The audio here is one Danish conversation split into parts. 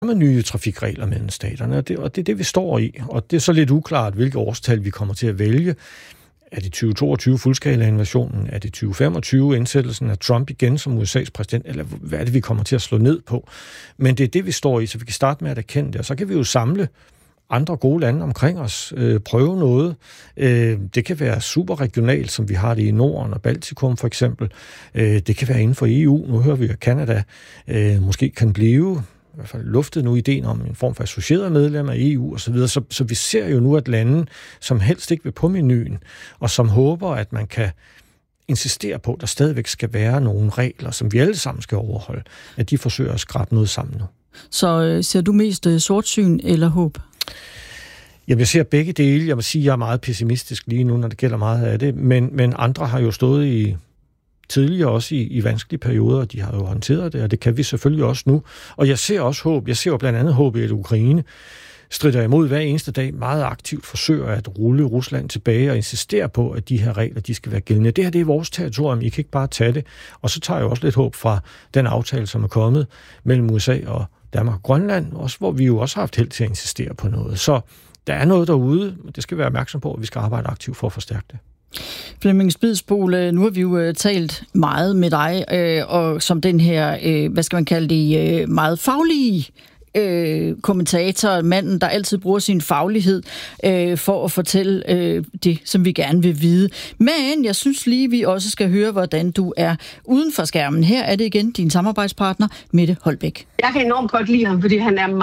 med nye trafikregler mellem staterne, og det er det, vi står i. Og det er så lidt uklart, hvilke årstal vi kommer til at vælge. Er det 2022 fuldskala-invasionen? Er det 2025 indsættelsen af Trump igen som USA's præsident? Eller hvad er det, vi kommer til at slå ned på? Men det er det, vi står i, så vi kan starte med at erkende det. Og så kan vi jo samle andre gode lande omkring os, prøve noget. Det kan være superregionalt, som vi har det i Norden og Baltikum for eksempel. Det kan være inden for EU. Nu hører vi, at Canada måske kan blive, i hvert fald luftet nu ideen om en form for associeret medlem af EU osv. Så vi ser jo nu, at lande, som helst ikke vil på menuen, og som håber, at man kan insistere på, at der stadigvæk skal være nogle regler, som vi alle sammen skal overholde, at de forsøger at skrabe noget sammen nu. Så ser du mest sortsyn eller håb? Jeg ser begge dele. Jeg vil sige, at jeg er meget pessimistisk lige nu, når det gælder meget af det, men andre har jo stået i tidligere også i vanskelige perioder, og de har jo håndteret det, og det kan vi selvfølgelig også nu. Og jeg ser også håb. Jeg ser jo blandt andet håb i, at Ukraine strider imod hver eneste dag, meget aktivt forsøger at rulle Rusland tilbage og insistere på, at de her regler, de skal være gældende. Det her, det er vores territorium. I kan ikke bare tage det. Og så tager jeg også lidt håb fra den aftale, som er kommet mellem USA og Danmark og Grønland, også hvor vi jo også har haft held til at insistere på noget. Så der er noget derude, men det skal vi være opmærksom på, at vi skal arbejde aktivt for at forstærke det. Flemming Spidsbol, nu har vi jo talt meget med dig, og som den her, hvad skal man kalde det, meget faglige kommentator, manden, der altid bruger sin faglighed for at fortælle det, som vi gerne vil vide. Men jeg synes lige, vi også skal høre, hvordan du er uden for skærmen. Her er det igen din samarbejdspartner, Mette Holbæk. Jeg kan enormt godt lide ham, fordi han er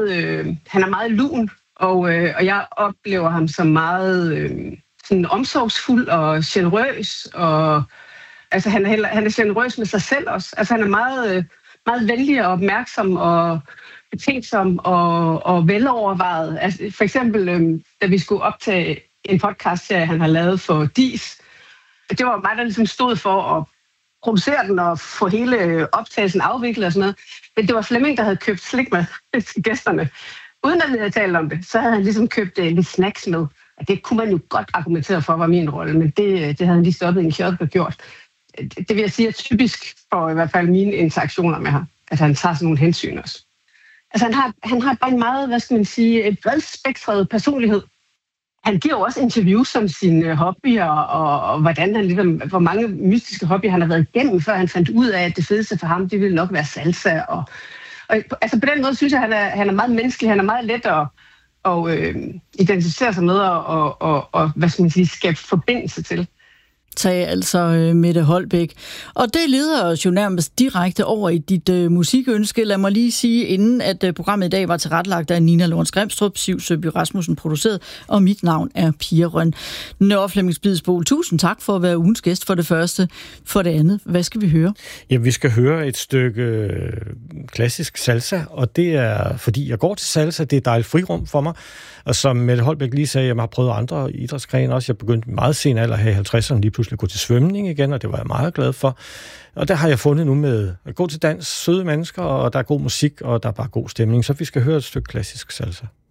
meget lun, og jeg oplever ham som meget sådan omsorgsfuld og generøs, og altså han er generøs med sig selv også. Altså han er meget, meget venlig og opmærksom og betænksom og velovervejet. Altså, for eksempel, da vi skulle optage en podcast-serie, han har lavet for DIS, det var mig, der ligesom stod for at producere den og få hele optagelsen afviklet og sådan noget. Men det var Flemming, der havde købt slik med til gæsterne. Uden at vi havde talt om det, så havde han ligesom købt lidt snacks med. Det kunne man jo godt argumentere for, var min rolle, men det havde han lige stoppet en kiosk og gjort. Det vil jeg sige er typisk for i hvert fald mine interaktioner med ham. Altså han tager sådan nogle hensyn også. Altså han har bare en meget, hvad skal man sige, et bredspektret personlighed. Han giver jo også interviews om sine hobbyer, og hvordan han ligesom, hvor mange mystiske hobbyer han har været igennem, før han fandt ud af, at det fedeste for ham, det ville nok være salsa. Og altså på den måde synes jeg, han er meget menneskelig, han er meget let at identificere sig med og hvad skal man sige, skabe forbindelse til. Sagde altså Mette Holbæk. Og det leder os jo nærmest direkte over i dit musikønske. Lad mig lige sige, inden at programmet i dag var tilrettelagt af Nina Lorentz Grimstrup, Siv Søby Rasmussen produceret, og mit navn er Pia Røn. Nå, Flemming Spidsbol, tusind tak for at være ugens gæst for det første. For det andet, hvad skal vi høre? Ja, vi skal høre et stykke klassisk salsa, og det er, fordi jeg går til salsa, det er et dejligt frirum for mig. Og som Mette Holbæk lige sagde, jeg har prøvet andre idrætsgrene også. Jeg begyndte meget sent alder her i 50'erne lige pludselig at gå til svømning igen, og det var jeg meget glad for. Og der har jeg fundet nu med at gå til dans, søde mennesker, og der er god musik, og der er bare god stemning. Så vi skal høre et stykke klassisk salsa.